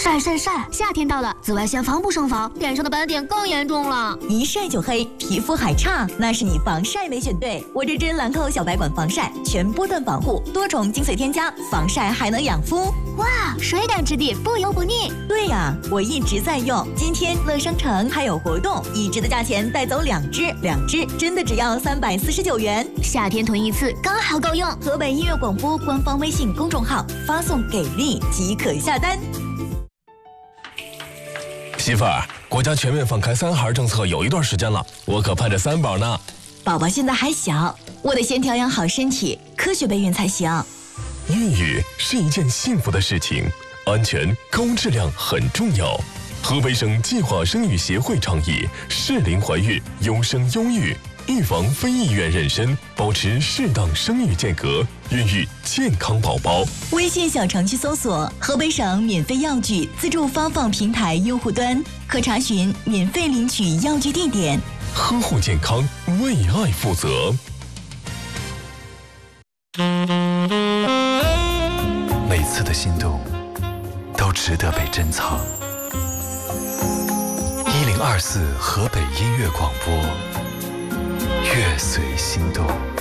晒！夏天到了，紫外线防不胜防，脸上的斑点更严重了。 一晒就黑，皮肤还差，那是你防晒没选对。我这支兰蔻小白管防晒，全波段防护，多种精粹添加，防晒还能养肤。 哇，水感质地，不油不腻。 对呀，我一直在用。今天乐商城还有活动，一支的价钱带走2支，2支真的只要349元。 夏天囤一次刚好够用。 河北音乐广播官方微信公众号发送给力即可下单。 媳妇儿，国家全面放开3孩政策有一段时间了，我可盼着3宝呢。 宝宝现在还小，我得先调养好身体，科学备孕才行。 孕育是一件幸福的事情，安全高质量很重要。河北省计划生育协会倡议适龄怀孕，优生优育，预防非意愿妊娠，保持适当生育间隔，孕育健康宝宝。 微信小程序搜索河北省免费药具自助发放平台用户端，可查询免费领取药具地点。 呵护健康，为爱负责。 每次的心动都值得被珍藏。1024河北音乐广播，乐随心动。